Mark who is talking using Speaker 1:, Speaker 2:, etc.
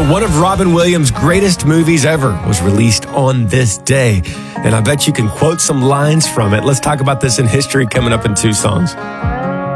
Speaker 1: So one of Robin Williams' greatest movies ever was released on this day. And I bet you can quote some lines from it. Let's talk about this in history coming up in two songs.